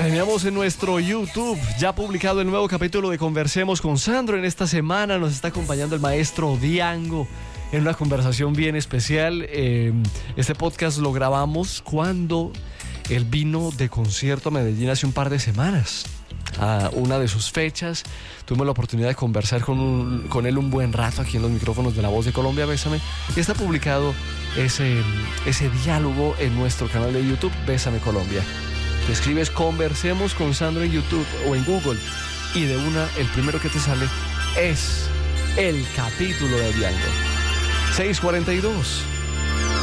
Teníamos en nuestro YouTube ya publicado el nuevo capítulo de Conversemos con Sandro. En esta semana nos está acompañando el maestro Diango en una conversación bien especial. Este podcast lo grabamos cuando él vino de concierto a Medellín hace un par de semanas. A una de sus fechas tuvimos la oportunidad de conversar con él un buen rato aquí en los micrófonos de La Voz de Colombia, Bésame, y está publicado ese diálogo en nuestro canal de YouTube, Bésame Colombia. Te escribes Conversemos con Sandro en YouTube o en Google y de una el primero que te sale es el capítulo de Diango. 6:42.